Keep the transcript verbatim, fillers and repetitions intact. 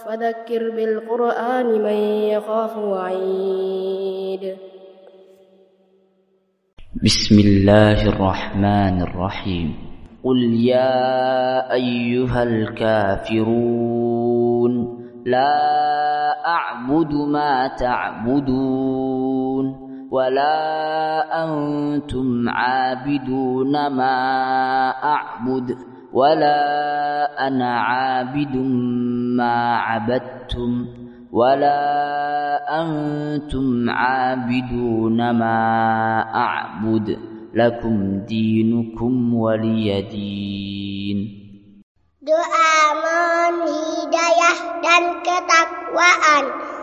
فذكر بالقرآن من يخاف وعيد. بسم الله الرحمن الرحيم. قل يا أيها الكافرون لا أعبد ما تعبدون ولا أنتم عابدون ما أعبد ولا أنا عابد ما عبدتم ولا أنتم عابدون ما أعبد لكم دينكم ولي دين. Doa mohon hidayah dan ketakwaan.